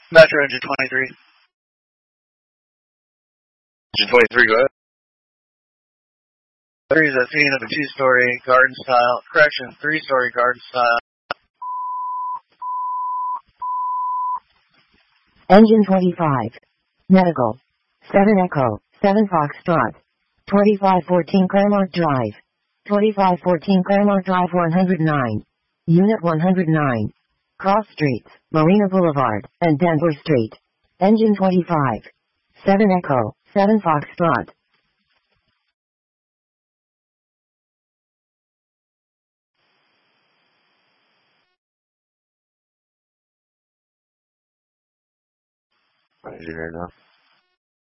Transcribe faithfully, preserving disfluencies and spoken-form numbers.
Metro Engine twenty-three. Engine twenty-three, go ahead. Three is a scene of a two-story garden style, correction, three-story garden style. Engine twenty-five. Medical. seven Echo, seven Foxtrot. twenty-five fourteen Claremont Drive. twenty-five fourteen Claremont Drive one hundred nine. Unit one hundred nine. Cross Streets, Marina Boulevard, and Denver Street. Engine twenty-five. seven Echo, seven Foxtrot. Engineer now.